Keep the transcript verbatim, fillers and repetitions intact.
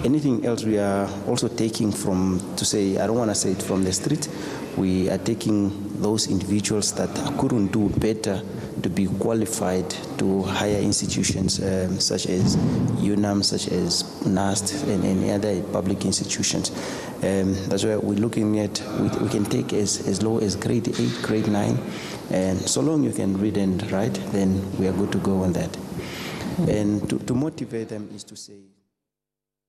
anything else we are also taking from, to say, I don't want to say it from the street, we are taking those individuals that couldn't do better to be qualified to higher institutions um, such as UNAM, such as NAST, and any other public institutions. Um, that's why we're looking at, we, we can take as, as low as grade eight, grade nine, and so long you can read and write, then we are good to go on that. Mm-hmm. And to, to motivate them is to say,